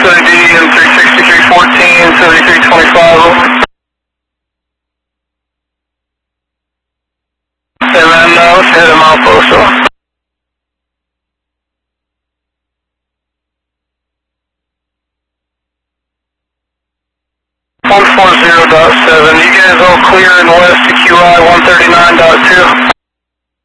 SOD and 36314, 7325. And then let's head him out postal. 140.7. You guys all clear in west to QI 139.2.